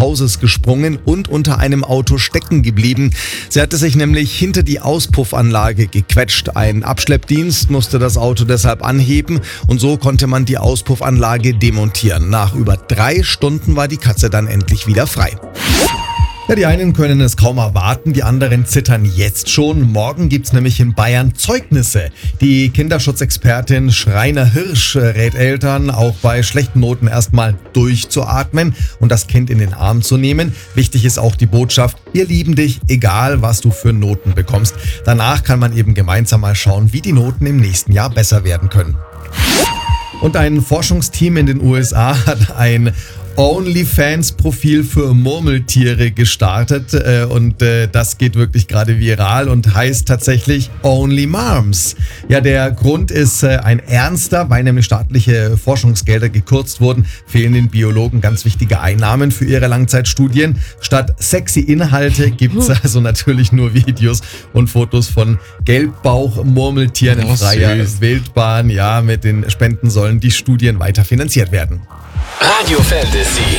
Hauses gesprungen und unter einem Auto stecken geblieben. Sie hatte sich nämlich hinter die Auspuffanlage gequetscht. Ein Abschleppdienst musste das Auto deshalb anheben und so konnte man die Auspuffanlage demontieren. Nach über 3 Stunden war die Katze dann endlich wieder frei. Ja, die einen können es kaum erwarten, die anderen zittern jetzt schon. Morgen gibt's nämlich in Bayern Zeugnisse. Die Kinderschutzexpertin Schreiner Hirsch rät Eltern, auch bei schlechten Noten erstmal durchzuatmen und das Kind in den Arm zu nehmen. Wichtig ist auch die Botschaft, wir lieben dich, egal was du für Noten bekommst. Danach kann man eben gemeinsam mal schauen, wie die Noten im nächsten Jahr besser werden können. Und ein Forschungsteam in den USA hat ein OnlyFans-Profil für Murmeltiere gestartet und das geht wirklich gerade viral und heißt tatsächlich Only Moms. Ja, der Grund ist ein ernster, weil nämlich staatliche Forschungsgelder gekürzt wurden, fehlen den Biologen ganz wichtige Einnahmen für ihre Langzeitstudien. Statt sexy Inhalte gibt's also natürlich nur Videos und Fotos von Gelbbauch-Murmeltieren in freier Wildbahn. Ja, mit den Spenden sollen die Studien weiter finanziert werden. Radio Fantasy.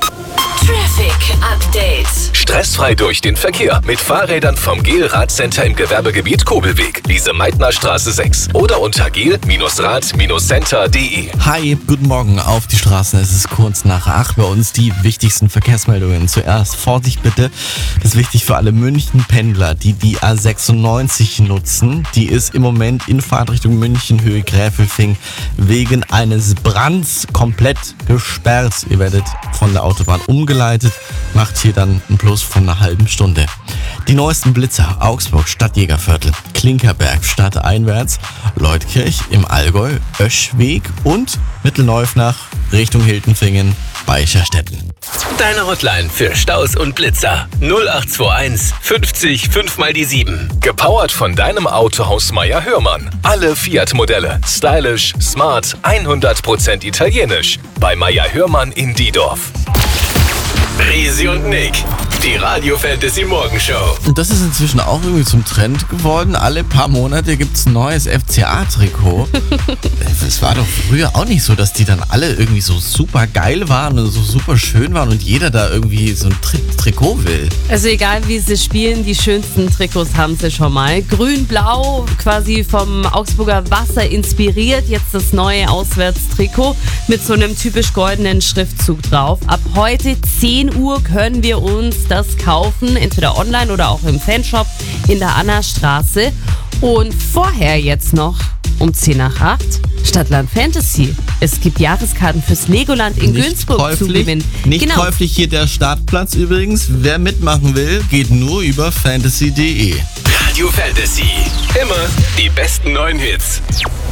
Traffic Update. Stressfrei durch den Verkehr mit Fahrrädern vom GEL-Radcenter im Gewerbegebiet Kobelweg, Lise-Meitner-Straße 6 oder unter gel-rad-center.de. Hi, guten Morgen auf die Straßen. Es ist kurz nach 8 bei uns die wichtigsten Verkehrsmeldungen. Zuerst Vorsicht bitte. Das ist wichtig für alle München-Pendler, die die A96 nutzen. Die ist im Moment in Fahrtrichtung München, Höhe Gräfelfing, wegen eines Brands komplett gesperrt. Ihr werdet von der Autobahn umgeleitet, macht hier dann ein Plus von einer halben Stunde. Die neuesten Blitzer: Augsburg, Stadtjägerviertel, Klinkerberg, stadteinwärts, Leutkirch im Allgäu, Öschweg und Mittelneufnach Richtung Hiltenfingen, Beischerstetten. Deine Hotline für Staus und Blitzer 0821 50 5 mal die 7. Gepowert von deinem Autohaus Meier Hörmann. Alle Fiat-Modelle. Stylisch, smart, 100% italienisch. Bei Meier Hörmann in Diedorf. Risi und Nick, die Radio Fantasy Morgenshow. Und das ist inzwischen auch irgendwie zum Trend geworden. Alle paar Monate gibt's ein neues FCA-Trikot. Es war doch früher auch nicht so, dass die dann alle irgendwie so super geil waren und so super schön waren und jeder da irgendwie so ein Trikot will. Also egal wie sie spielen, die schönsten Trikots haben sie schon mal. Grün-Blau, quasi vom Augsburger Wasser inspiriert. Jetzt das neue Auswärtstrikot mit so einem typisch goldenen Schriftzug drauf. Ab heute 10 Uhr können wir uns das kaufen, entweder online oder auch im Fanshop in der Annastraße. Und vorher jetzt noch um 10 nach 8 Stadtland Fantasy. Es gibt Jahreskarten fürs Legoland in Günzburg zu gewinnen. Nicht käuflich hier der Startplatz übrigens. Wer mitmachen will, geht nur über fantasy.de. Radio Fantasy. Immer die besten neuen Hits.